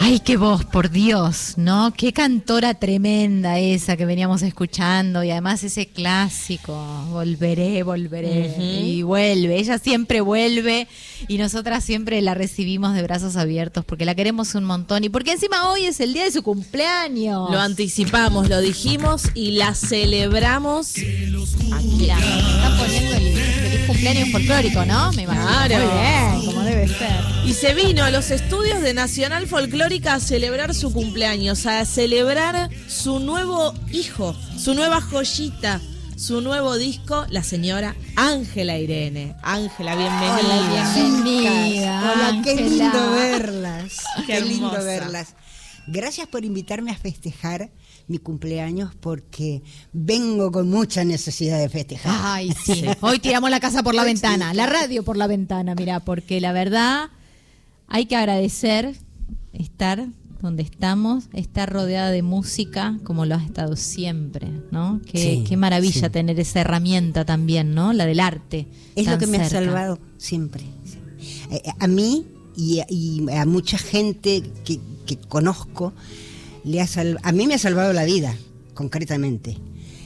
Ay, qué voz, por Dios, ¿no? Qué cantora tremenda esa que veníamos escuchando, y además ese clásico, volveré, y vuelve, ella siempre vuelve y nosotras siempre la recibimos de brazos abiertos porque la queremos un montón y porque encima hoy es el día de su cumpleaños. Lo anticipamos, lo dijimos y la celebramos. Aquí la están poniendo el feliz cumpleaños folclórico, ¿no? Me imagino. Claro. Muy bien, como debe ser. Y se vino a los estudios de Nacional Folclórica a celebrar su cumpleaños, a celebrar su nuevo hijo, su nueva joyita, su nuevo disco, la señora Ángela Irene. Ángela, bienvenida. Bienvenida. Hola, qué Ángela. lindo verlas. Qué lindo hermosa. verlas. Gracias por invitarme a festejar mi cumpleaños porque vengo con mucha necesidad de festejar. Ay, sí. Hoy tiramos la casa por la ventana, la radio por la ventana, mirá, porque la verdad hay que agradecer estar donde estamos, estar rodeada de música como lo has estado siempre, ¿no? Qué maravilla tener esa herramienta también, ¿no? La del arte. Es lo tan que me ha cerca. salvado siempre. A mí y a mucha gente que conozco, a mí me ha salvado la vida, concretamente.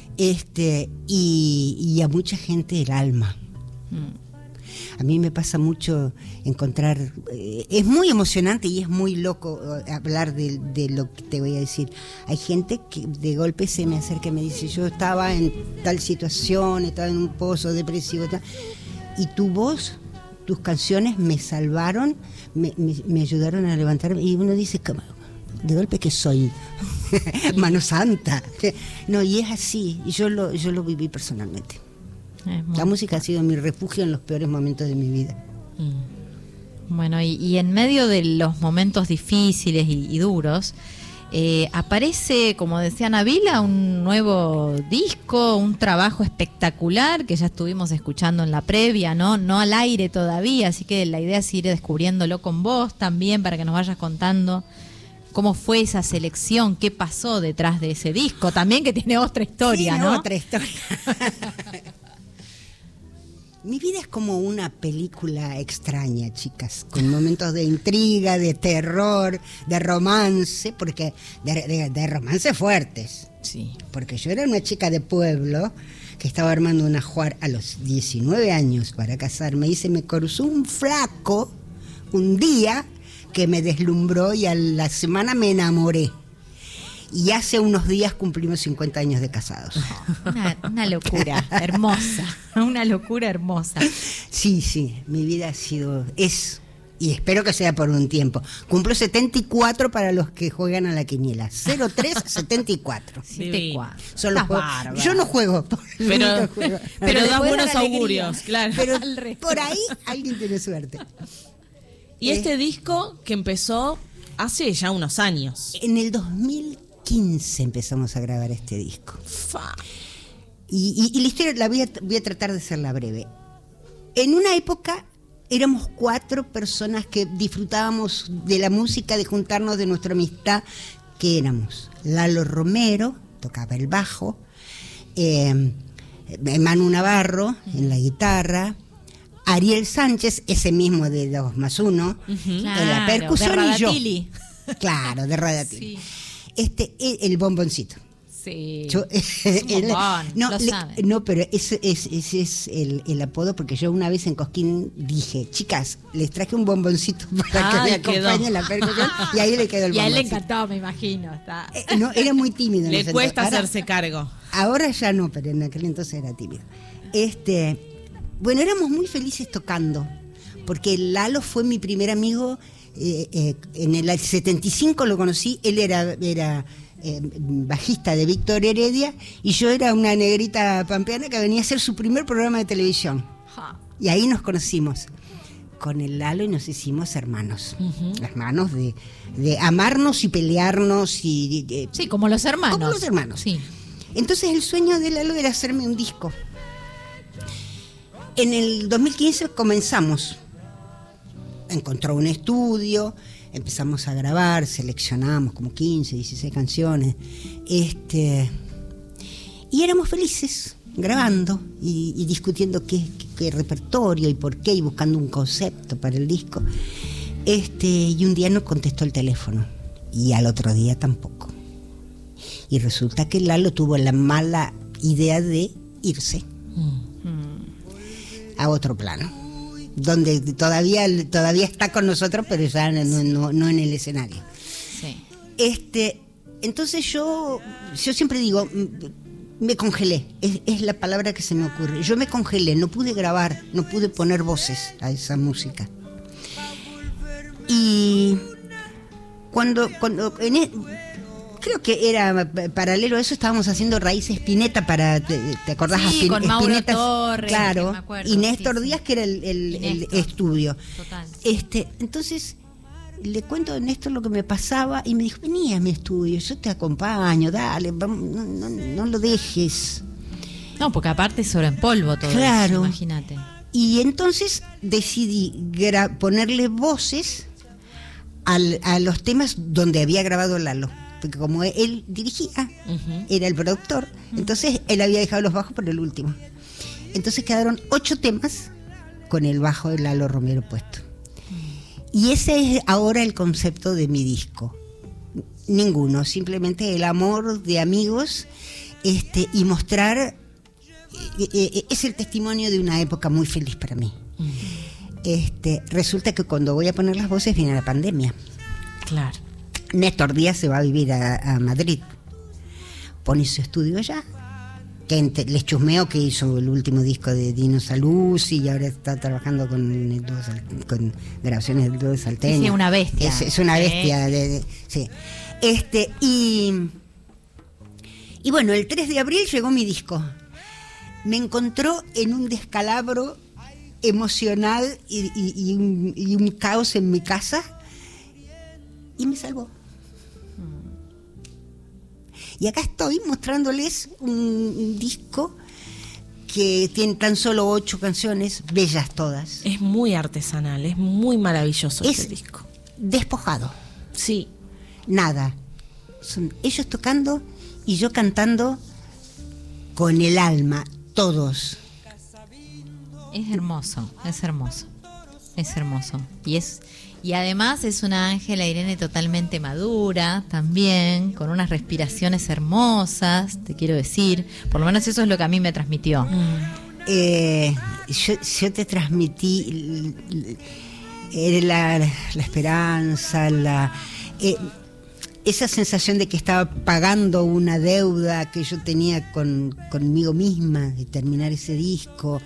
Y a mucha gente el alma. A mí me pasa mucho encontrar, es muy emocionante y es muy loco hablar de lo que te voy a decir. Hay gente que de golpe se me acerca y me dice, yo estaba en tal situación, estaba en un pozo depresivo, y tu voz, tus canciones me salvaron, me ayudaron a levantarme, y uno dice, de golpe que soy mano santa. No, y es así, y yo lo viví personalmente. La música ha sido mi refugio en los peores momentos de mi vida. Bueno, y en medio de los momentos difíciles y duros, aparece, como decía Nabila, un nuevo disco, un trabajo espectacular que ya estuvimos escuchando en la previa, no al aire todavía, así que la idea es ir descubriéndolo con vos también para que nos vayas contando cómo fue esa selección, qué pasó detrás de ese disco, también que tiene otra historia, tiene ¿no? Otra historia. Mi vida es como una película extraña, chicas, con momentos de intriga, de terror, de romance, porque de romance fuertes. Sí. Porque yo era una chica de pueblo que estaba armando una juar a los 19 años para casarme y se me cruzó un flaco un día que me deslumbró y a la semana me enamoré. Y hace unos días cumplimos 50 años de casados. Una locura hermosa, una locura hermosa. Sí, mi vida es, y espero que sea por un tiempo. Cumplo 74 para los que juegan a la quiniela. 0374. Solo juego. Yo no juego. Pero da buenos augurios, claro. Pero por ahí alguien tiene suerte. Y este disco que empezó hace ya unos años. En el 2015 empezamos a grabar este disco. Y la historia voy a tratar de hacerla breve. En una época éramos 4 personas que disfrutábamos de la música, de juntarnos, de nuestra amistad, que éramos Lalo Romero, tocaba el bajo, Manu Navarro en la guitarra, Ariel Sánchez, ese mismo de 2 más 1, en la percusión, de y yo. Claro, de Radatili. El bomboncito. Sí. Pero ese es el apodo, porque yo una vez en Cosquín dije, chicas, les traje un bomboncito para que me acompañe en la percusión, y ahí le quedó el bomboncito. Y a él le encantó, me imagino. No, era muy tímido. Le cuesta hacerse cargo. Ahora ya no, pero en aquel entonces era tímido. Bueno, éramos muy felices tocando, porque Lalo fue mi primer amigo. En el 75 lo conocí, él era bajista de Víctor Heredia y yo era una negrita pampeana que venía a hacer su primer programa de televisión. Y ahí nos conocimos con el Lalo y nos hicimos hermanos. Hermanos de amarnos y pelearnos. Sí, como los hermanos. Como los hermanos. Sí. Entonces el sueño de Lalo era hacerme un disco. En el 2015 comenzamos. Encontró un estudio, empezamos a grabar, seleccionamos como 15, 16 canciones, y éramos felices grabando y discutiendo qué repertorio y por qué, y buscando un concepto para el disco. Y un día nos contestó el teléfono y al otro día tampoco. Y resulta que Lalo tuvo la mala idea de irse a otro plano, donde todavía está con nosotros, pero ya no en el escenario. Sí. Entonces yo siempre digo, me congelé, es la palabra que se me ocurre. Yo me congelé, no pude grabar, no pude poner voces a esa música. Y cuando creo que era paralelo a eso, estábamos haciendo Raíces Spinetta ¿te acordás? Sí, con Mauro Spinetta, Torres, claro, me acuerdo, y Néstor sí. Díaz, que era el Néstor. estudio. Total. Entonces le cuento a Néstor lo que me pasaba y me dijo, vení a mi estudio, yo te acompaño, dale, no lo dejes. No, porque aparte es oro en polvo todo Claro. eso, imagínate. Y entonces decidí ponerle voces a los temas donde había grabado Lalo, porque como él dirigía, era el productor, entonces él había dejado los bajos por el último. Entonces quedaron 8 temas con el bajo de Lalo Romero puesto. Y ese es ahora el concepto de mi disco. Ninguno, simplemente el amor de amigos, y mostrar, es el testimonio de una época muy feliz para mí. Resulta que cuando voy a poner las voces viene la pandemia. Claro. Néstor Díaz se va a vivir a Madrid, pone su estudio allá, que les chusmeo que hizo el último disco de Dino Saluzzi y ahora está trabajando con grabaciones del dúo de Salteña. Sí, una bestia. Es una bestia. Sí. Y bueno, el 3 de abril llegó mi disco. Me encontró en un descalabro emocional y un caos en mi casa y me salvó. Y acá estoy mostrándoles un disco que tiene tan solo 8 canciones, bellas todas. Es muy artesanal, es muy maravilloso Es este disco. despojado, Sí. nada. Son ellos tocando y yo cantando con el alma, todos. Es hermoso, es hermoso. Es hermoso. Y además es una Ángela Irene totalmente madura también, con unas respiraciones hermosas, te quiero decir. Por lo menos eso es lo que a mí me transmitió. Yo te transmití la esperanza, esa sensación de que estaba pagando una deuda que yo tenía conmigo misma, de terminar ese disco.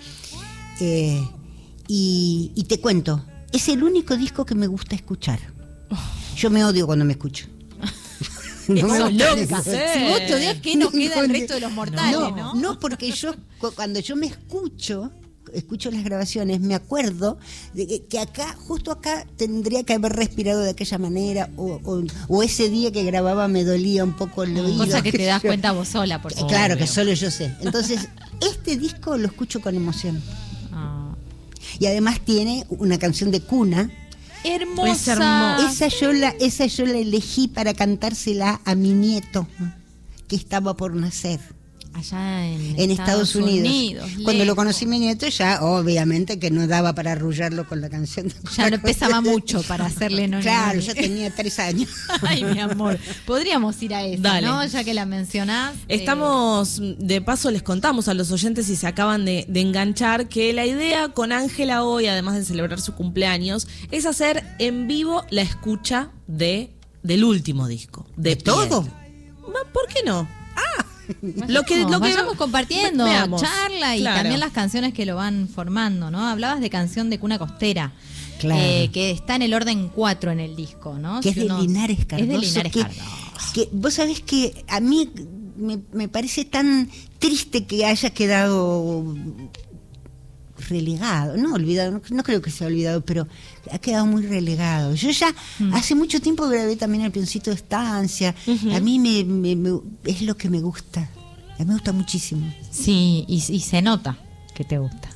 Y te cuento, es el único disco que me gusta escuchar. Yo me odio cuando me escucho. No me sos gusta. loca. Sí. Si vos te odias, ¿qué nos queda el resto de los mortales, no? No, porque cuando yo me escucho las grabaciones, me acuerdo de que acá, justo acá, tendría que haber respirado de aquella manera, o ese día que grababa me dolía un poco el oído. Cosa que te das yo- cuenta vos sola, por supuesto. Claro, que solo yo sé. Entonces, este disco lo escucho con emoción. Ah. Y además tiene una canción de cuna. Hermosa. Es hermoso. Esa yo la elegí para cantársela a mi nieto, que estaba por nacer Allá en Estados Unidos. Cuando lo lejos. conocí mi nieto, ya obviamente que no daba para arrullarlo con la canción. Ya no pesaba mucho para hacerle no. Claro, ya tenía 3 años. Ay, mi amor. Podríamos ir a esa, Dale. ¿no? Ya que la mencionás. Estamos, de paso les contamos a los oyentes si se acaban de enganchar que la idea con Ángela hoy, además de celebrar su cumpleaños, es hacer en vivo la escucha del último disco. ¿De todo? ¿Por qué no? Vayamos compartiendo, veamos. charla y Claro. también las canciones que lo van formando, ¿no? Hablabas de canción de Cuna Costera, Claro. que está en el orden 4 en el disco, ¿no? Que es Si de uno- Linares Cardoso. Es de Linares que, Cardoso. que vos sabés que a mí me parece tan triste que haya quedado relegado, no olvidado, no creo que sea olvidado, pero ha quedado muy relegado. Yo ya hace mucho tiempo grabé también El Peoncito de Estancia. A mí es lo que me gusta. A mí me gusta muchísimo. Sí, y se nota que te gusta.